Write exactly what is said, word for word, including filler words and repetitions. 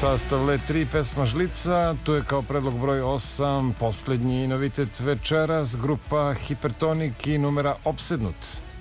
Sastav Let tri, pesma Žlica, tu je kao predlog broj osam, poslednji novitet večeras, grupa Hipertonik i numera Opsednut.